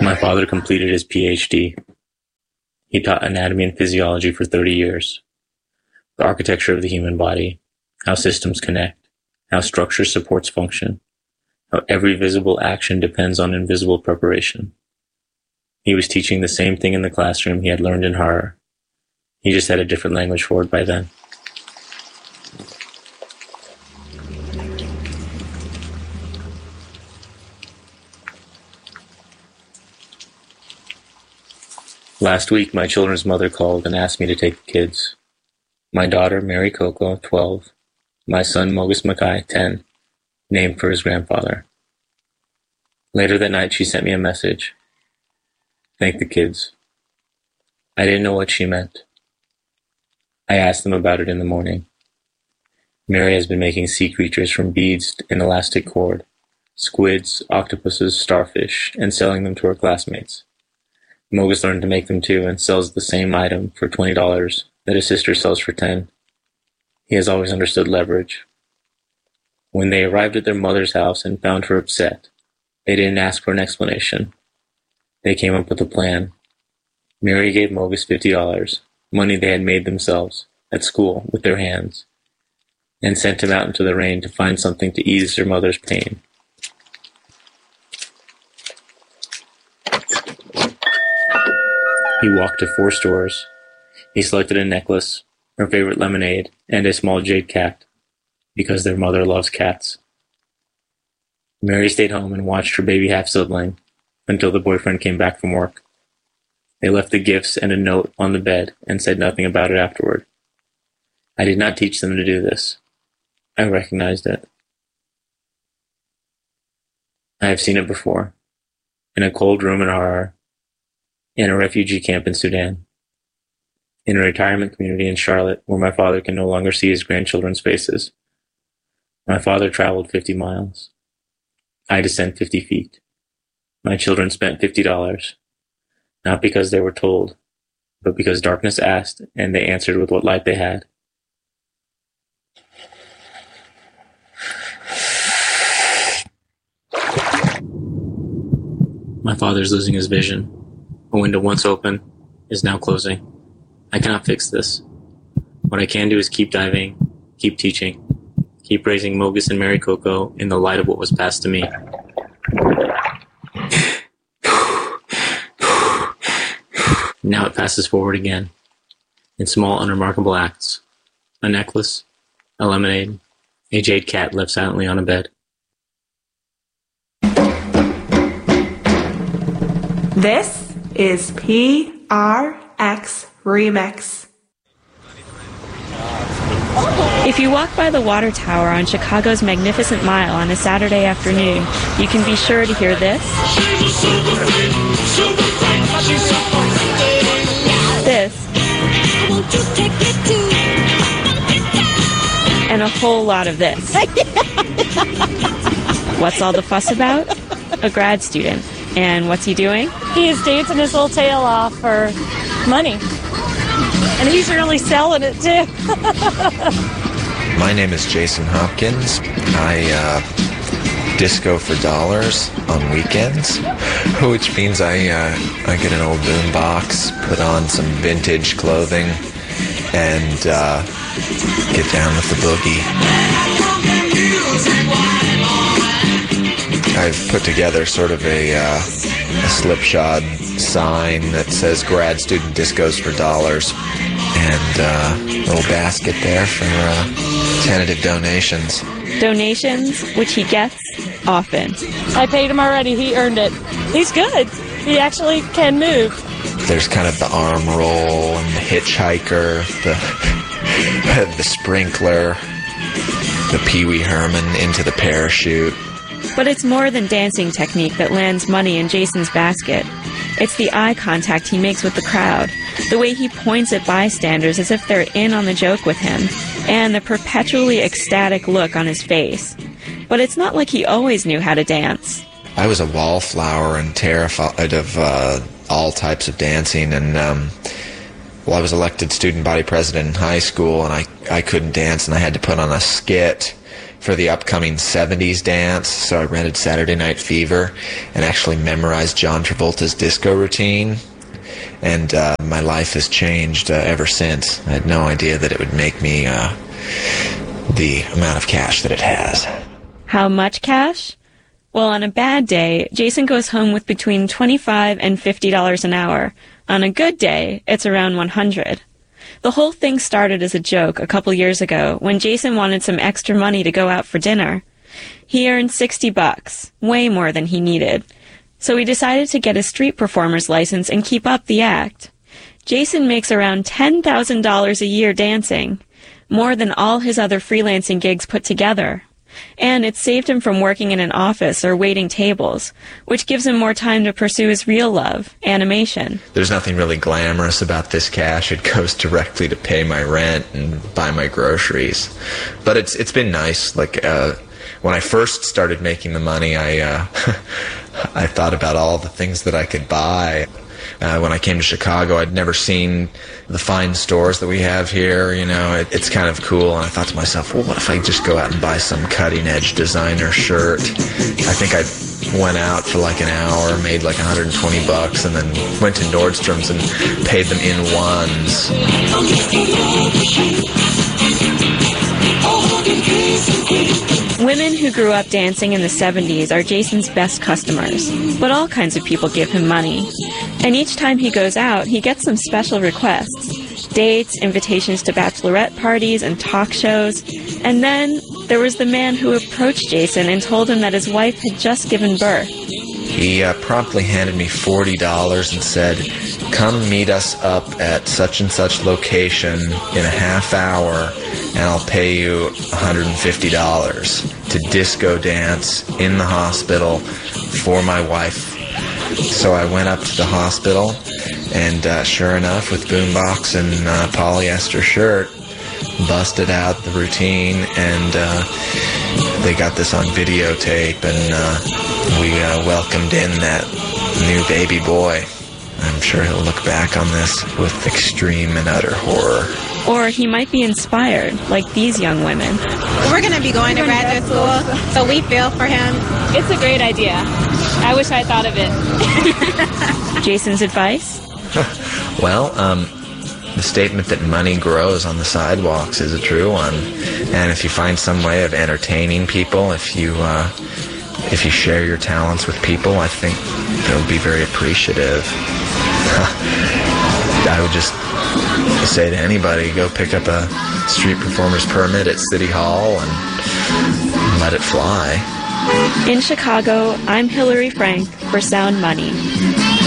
My father completed his PhD. He taught anatomy and physiology for 30 years. The architecture of the human body, how systems connect, how structure supports function, how every visible action depends on invisible preparation. He was teaching the same thing in the classroom he had learned in horror. He just had a different language for it by then. Last week, my children's mother called and asked me to take the kids. My daughter, Mary Coco, 12. My son, Mogus Mackay, 10, named for his grandfather. Later that night, she sent me a message. Thank the kids. I didn't know what she meant. I asked them about it in the morning. Mary has been making sea creatures from beads and elastic cord, squids, octopuses, starfish, and selling them to her classmates. Mogus learned to make them too and sells the same item for $20 that his sister sells for $10. He has always understood leverage. When they arrived at their mother's house and found her upset, they didn't ask for an explanation. They came up with a plan. Mary gave Mogus $50, money they had made themselves, at school, with their hands, and sent him out into the rain to find something to ease their mother's pain. He walked to 4 stores. He selected a necklace, her favorite lemonade, and a small jade cat, because their mother loves cats. Mary stayed home and watched her baby half-sibling until the boyfriend came back from work. They left the gifts and a note on the bed and said nothing about it afterward. I did not teach them to do this. I recognized it. I have seen it before, in a cold room in Harar, in a refugee camp in Sudan, in a retirement community in Charlotte where my father can no longer see his grandchildren's faces. My father traveled 50 miles. I descend 50 feet. My children spent $50, not because they were told, but because darkness asked and they answered with what light they had. My father is losing his vision. A window once open is now closing. I cannot fix this. What I can do is keep diving, keep teaching, keep raising Mogus and Mary Coco in the light of what was passed to me. Now it passes forward again, in small, unremarkable acts. A necklace, a lemonade, a jade cat left silently on a bed. This is PRX Remix. If you walk by the water tower on Chicago's Magnificent Mile on a Saturday afternoon, you can be sure to hear this. This. And a whole lot of this. What's all the fuss about? A grad student. And what's he doing? He is dancing his little tail off for money. And he's really selling it, too. My name is Jason Hopkins. I disco for dollars on weekends, which means I get an old boom box, put on some vintage clothing, and get down with the boogie. I've put together sort of a slipshod sign that says grad student discos for dollars, and a little basket there for tentative donations. Donations, which he gets often. I paid him already. He earned it. He's good. He actually can move. There's kind of the arm roll and the hitchhiker, the sprinkler, the Pee Wee Herman into the parachute. But it's more than dancing technique that lands money in Jason's basket. It's the eye contact he makes with the crowd, the way he points at bystanders as if they're in on the joke with him, and the perpetually ecstatic look on his face. But it's not like he always knew how to dance. I was a wallflower and terrified of all types of dancing, and I was elected student body president in high school, and I couldn't dance, and I had to put on a skit for the upcoming 70s dance, so I rented Saturday Night Fever and actually memorized John Travolta's disco routine. And my life has changed ever since. I had no idea that it would make me the amount of cash that it has. How much cash? Well, on a bad day, Jason goes home with between $25 and $50 an hour. On a good day, it's around $100. The whole thing started as a joke a couple years ago when Jason wanted some extra money to go out for dinner. He earned $60, way more than he needed. So he decided to get a street performer's license and keep up the act. Jason makes around $10,000 a year dancing, more than all his other freelancing gigs put together. And it saved him from working in an office or waiting tables, which gives him more time to pursue his real love, animation. There's nothing really glamorous about this cash. It goes directly to pay my rent and buy my groceries. But it's been nice. Like, when I first started making the money, I thought about all the things that I could buy. When I came to Chicago, I'd never seen the fine stores that we have here. You know, it's kind of cool. And I thought to myself, well, what if I just go out and buy some cutting-edge designer shirt? I think I went out for like an hour, made like $120, and then went to Nordstrom's and paid them in ones. Women who grew up dancing in the 70s are Jason's best customers, but all kinds of people give him money. And each time he goes out, he gets some special requests. Dates, invitations to bachelorette parties and talk shows. And then there was the man who approached Jason and told him that his wife had just given birth. He promptly handed me $40 and said, come meet us up at such and such location in a half hour, and I'll pay you $150 to disco dance in the hospital for my wife. So I went up to the hospital, and sure enough, with boombox and polyester shirt, busted out the routine, and they got this on videotape, and we welcomed in that new baby boy. I'm sure he'll look back on this with extreme and utter horror. Or he might be inspired, like these young women. We're going to be going to graduate school, so we feel for him. It's a great idea. I wish I thought of it. Jason's advice? Well, the statement that money grows on the sidewalks is a true one. And if you find some way of entertaining people, if you share your talents with people, I think they'll be very appreciative. I would just say to anybody, go pick up a street performer's permit at City Hall and let it fly. In Chicago, I'm Hillary Frank for Sound Money.